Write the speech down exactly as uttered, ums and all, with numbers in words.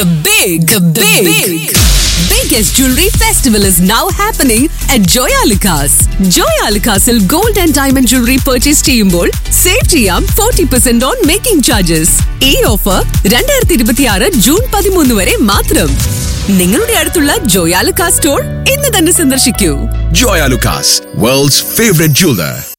The big, the big, big, biggest jewelry festival is now happening at Joyalukas. Joyalukasil gold and diamond jewelry purchase ചെയ്യുമ്പോൾ save ചെയ്യാം forty percent on making charges. ഈ offer twenty twenty-six June പതിമൂന്ന് വരെ മാത്രം. നിങ്ങളുടെ അടുത്തുള്ള Joyalukas store ഇന്ന് തന്നെ സന്ദർശിക്കൂ. Joyalukas, world's favorite jeweler.